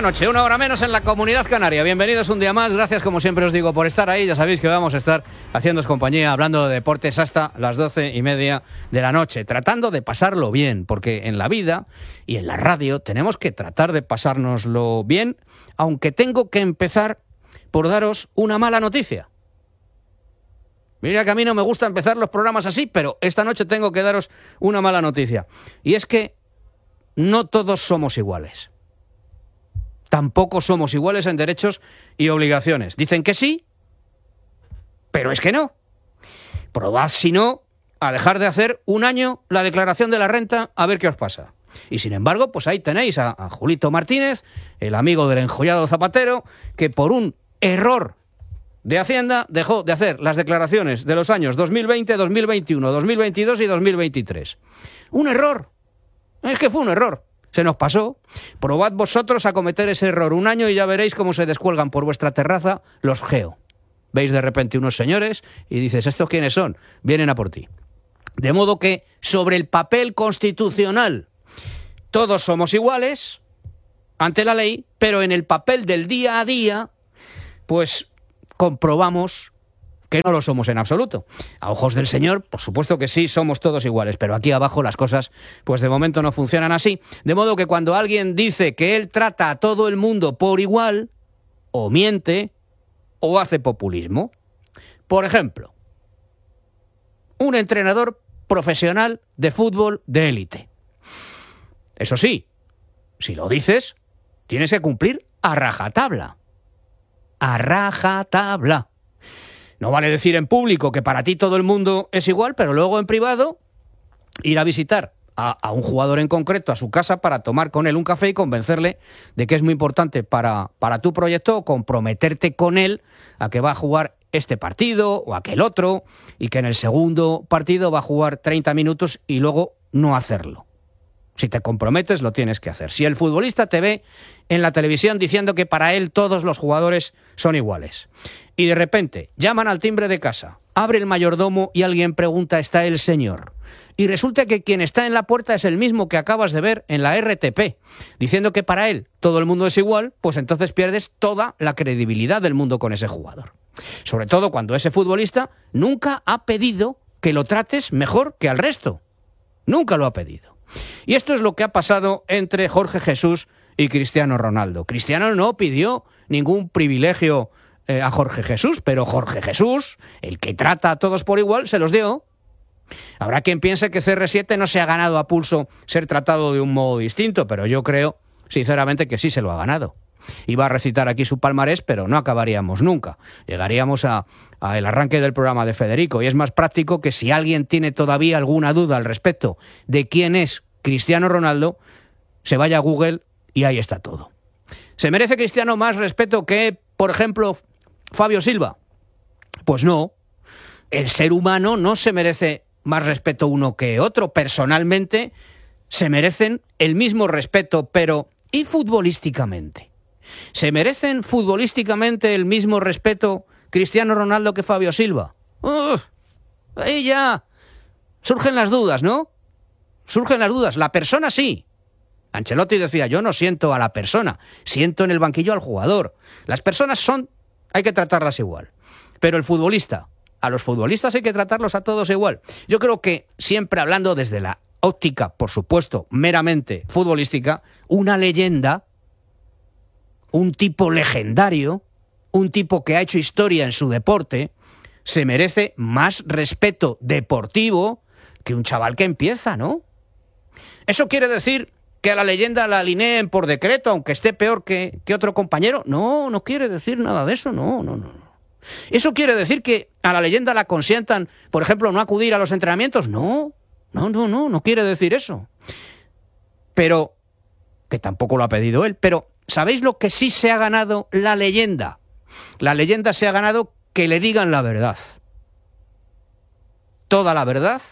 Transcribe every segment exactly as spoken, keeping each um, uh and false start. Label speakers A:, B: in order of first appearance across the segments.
A: la noche, una hora menos en la Comunidad Canaria. Bienvenidos un día más, gracias como siempre os digo por estar ahí. Ya sabéis que vamos a estar haciéndoos compañía, hablando de deportes hasta las doce y media de la noche, tratando de pasarlo bien, porque en la vida y en la radio tenemos que tratar de pasárnoslo bien, aunque tengo que empezar por daros una mala noticia. Mira que a mí no me gusta empezar los programas así, pero esta noche tengo que daros una mala noticia. Y es que no todos somos iguales. Tampoco somos iguales en derechos y obligaciones. Dicen que sí, pero es que no. Probad, si no, a dejar de hacer un año la declaración de la renta, a ver qué os pasa. Y sin embargo, pues ahí tenéis a, a Julito Martínez, el amigo del enjollado Zapatero, que por un error de Hacienda dejó de hacer las declaraciones de los años dos mil veinte, dos mil veintiuno, dos mil veintidós y dos mil veintitrés. Un error. Es que fue un error. Se nos pasó. Probad vosotros a cometer ese error un año y ya veréis cómo se descuelgan por vuestra terraza los geo. Veis de repente unos señores y dices, ¿estos quiénes son? Vienen a por ti. De modo que sobre el papel constitucional todos somos iguales ante la ley, pero en el papel del día a día, pues comprobamos que no lo somos en absoluto. A ojos del Señor, por supuesto que sí, somos todos iguales, pero aquí abajo las cosas, pues de momento no funcionan así. De modo que cuando alguien dice que él trata a todo el mundo por igual, o miente, o hace populismo. Por ejemplo, un entrenador profesional de fútbol de élite. Eso sí, si lo dices, tienes que cumplir a rajatabla. A rajatabla. No vale decir en público que para ti todo el mundo es igual, pero luego en privado ir a visitar a, a un jugador en concreto a su casa para tomar con él un café y convencerle de que es muy importante para, para tu proyecto, o comprometerte con él a que va a jugar este partido o aquel otro, y que en el segundo partido va a jugar treinta minutos y luego no hacerlo. Si te comprometes, lo tienes que hacer. Si el futbolista te ve en la televisión diciendo que para él todos los jugadores son iguales, y de repente llaman al timbre de casa, abre el mayordomo y alguien pregunta, ¿está el señor? Y resulta que quien está en la puerta es el mismo que acabas de ver en la R T P, diciendo que para él todo el mundo es igual, pues entonces pierdes toda la credibilidad del mundo con ese jugador. Sobre todo cuando ese futbolista nunca ha pedido que lo trates mejor que al resto. Nunca lo ha pedido. Y esto es lo que ha pasado entre Jorge Jesús y Cristiano Ronaldo. Cristiano no pidió ningún privilegio eh, a Jorge Jesús, pero Jorge Jesús, el que trata a todos por igual, se los dio. Habrá quien piense que C R siete no se ha ganado a pulso ser tratado de un modo distinto, pero yo creo, sinceramente, que sí se lo ha ganado. Iba a recitar aquí su palmarés, pero no acabaríamos nunca. Llegaríamos a, a el arranque del programa de Federico, y es más práctico que si alguien tiene todavía alguna duda al respecto de quién es Cristiano Ronaldo, se vaya a Google y ahí está todo. ¿Se merece Cristiano más respeto que, por ejemplo, Fabio Silva? Pues no. El ser humano no se merece más respeto uno que otro. Personalmente se merecen el mismo respeto, pero ¿y futbolísticamente? ¿Se merecen futbolísticamente el mismo respeto Cristiano Ronaldo que Fabio Silva? Uf, ahí ya surgen las dudas, ¿no? Surgen las dudas. La persona sí. Ancelotti decía, yo no siento a la persona, siento en el banquillo al jugador. Las personas son, hay que tratarlas igual. Pero el futbolista, a los futbolistas hay que tratarlos a todos igual. Yo creo que siempre hablando desde la óptica, por supuesto, meramente futbolística, una leyenda, un tipo legendario, un tipo que ha hecho historia en su deporte, se merece más respeto deportivo que un chaval que empieza, ¿no? ¿Eso quiere decir que a la leyenda la alineen por decreto, aunque esté peor que, que otro compañero? No, no quiere decir nada de eso, no, no, no. ¿Eso quiere decir que a la leyenda la consientan, por ejemplo, no acudir a los entrenamientos? No, no, no, no, no quiere decir eso. Pero, que tampoco lo ha pedido él, pero ¿sabéis lo que sí se ha ganado la leyenda? La leyenda se ha ganado que le digan la verdad. Toda la verdad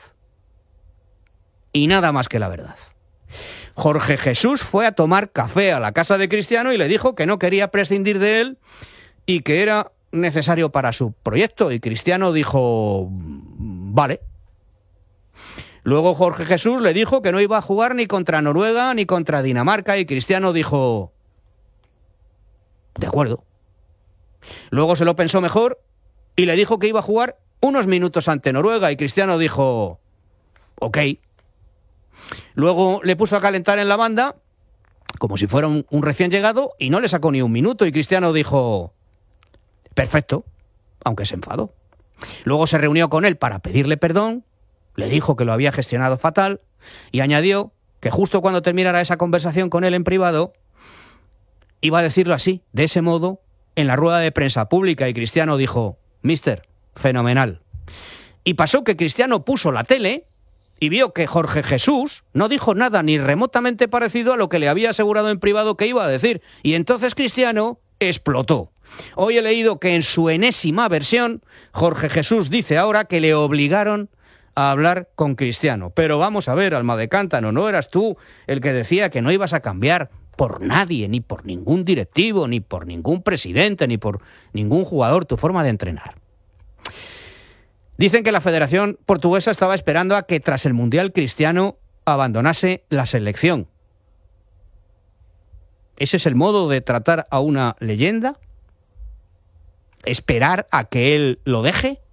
A: y nada más que la verdad. Jorge Jesús fue a tomar café a la casa de Cristiano y le dijo que no quería prescindir de él y que era necesario para su proyecto. Y Cristiano dijo, vale. Luego Jorge Jesús le dijo que no iba a jugar ni contra Noruega ni contra Dinamarca y Cristiano dijo, De acuerdo. Luego se lo pensó mejor y le dijo que iba a jugar unos minutos ante Noruega y Cristiano dijo, ok. Luego le puso a calentar en la banda como si fuera un, un recién llegado y no le sacó ni un minuto y Cristiano dijo, perfecto, aunque se enfadó. Luego se reunió con él para pedirle perdón, le dijo que lo había gestionado fatal y añadió que justo cuando terminara esa conversación con él en privado, iba a decirlo así, de ese modo, en la rueda de prensa pública y Cristiano dijo, mister, fenomenal. Y pasó que Cristiano puso la tele y vio que Jorge Jesús no dijo nada ni remotamente parecido a lo que le había asegurado en privado que iba a decir. Y entonces Cristiano explotó. Hoy he leído que en su enésima versión, Jorge Jesús dice ahora que le obligaron a hablar con Cristiano. Pero vamos a ver, alma de cántano, ¿no eras tú el que decía que no ibas a cambiar por nadie, ni por ningún directivo, ni por ningún presidente, ni por ningún jugador tu forma de entrenar? Dicen que la Federación Portuguesa estaba esperando a que tras el Mundial Cristiano abandonase la selección. ¿Ese es el modo de tratar a una leyenda? ¿Esperar a que él lo deje?